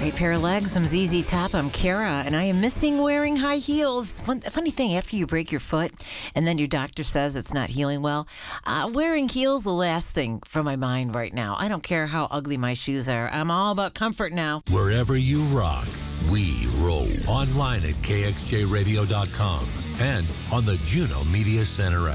Great pair of legs from ZZ Top. I'm Kara, and I am missing wearing high heels. Funny thing, after you break your foot and then your doctor says it's not healing well, wearing heels the last thing from my mind right now. I don't care how ugly my shoes are. I'm all about comfort now. Wherever you rock, we roll. Online at kxjradio.com and on the Juno Media Center app.